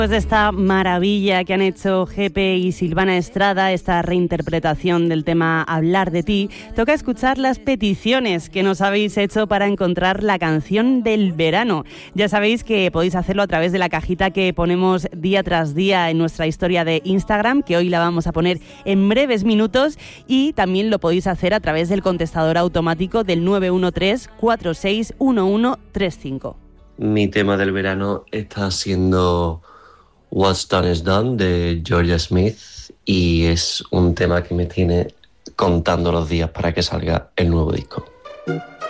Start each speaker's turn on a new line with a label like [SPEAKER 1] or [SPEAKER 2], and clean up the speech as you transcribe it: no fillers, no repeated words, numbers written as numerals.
[SPEAKER 1] Después de esta maravilla que han hecho Jepe y Silvana Estrada, esta reinterpretación del tema Hablar de ti, toca escuchar las peticiones que nos habéis hecho para encontrar la canción del verano. Ya sabéis que podéis hacerlo a través de la cajita que ponemos día tras día en nuestra historia de Instagram, que hoy la vamos a poner en breves minutos, y también lo podéis hacer a través del contestador automático del 913-461135.
[SPEAKER 2] Mi tema del verano está siendo What's Done is Done de Georgia Smith, y es un tema que me tiene contando los días para que salga el nuevo disco.